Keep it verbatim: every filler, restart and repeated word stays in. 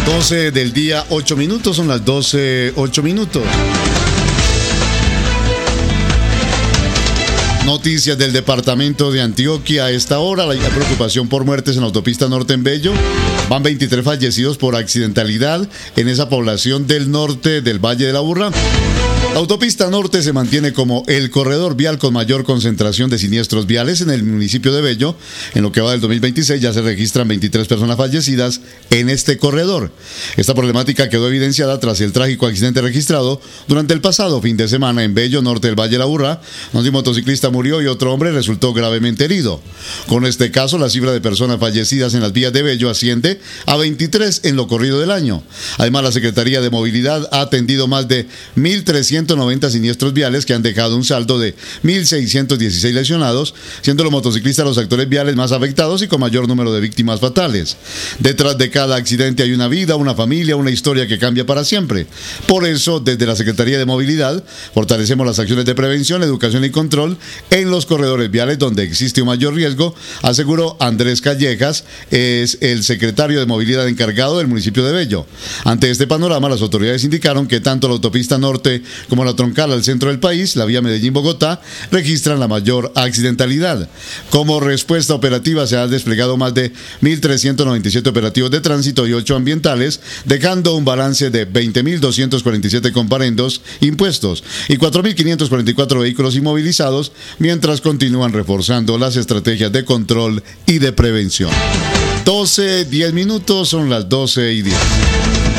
doce del día, ocho minutos, son las doce, ocho minutos. Noticias del departamento de Antioquia a esta hora. La preocupación por muertes en la autopista norte en Bello. Van veintitrés fallecidos por accidentalidad en esa población del norte del Valle de la Aburrá. La autopista norte se mantiene como el corredor vial con mayor concentración de siniestros viales en el municipio de Bello. En lo que va del dos mil veintiséis ya se registran veintitrés personas fallecidas en este corredor. Esta problemática quedó evidenciada tras el trágico accidente registrado durante el pasado fin de semana en Bello, norte del Valle de la Aburrá, donde un motociclista murió y otro hombre resultó gravemente herido. Con este caso, la cifra de personas fallecidas en las vías de Bello asciende a veintitrés en lo corrido del año. Además, la Secretaría de Movilidad ha atendido más de mil trescientos noventa siniestros viales que han dejado un saldo de mil seiscientos dieciséis lesionados, siendo los motociclistas los actores viales más afectados y con mayor número de víctimas fatales. Detrás de cada accidente hay una vida, una familia, una historia que cambia para siempre. Por eso, desde la Secretaría de Movilidad, fortalecemos las acciones de prevención, educación y control en los corredores viales donde existe un mayor riesgo, aseguró Andrés Callejas, es el secretario de Movilidad encargado del municipio de Bello. Ante este panorama, las autoridades indicaron que tanto la autopista norte como la troncal al centro del país, la vía Medellín-Bogotá, registran la mayor accidentalidad. Como respuesta operativa se han desplegado más de mil trescientos noventa y siete operativos de tránsito y ocho ambientales, dejando un balance de veinte mil doscientos cuarenta y siete comparendos impuestos y cuatro mil quinientos cuarenta y cuatro vehículos inmovilizados, mientras continúan reforzando las estrategias de control y de prevención. doce, diez minutos, son las doce y diez.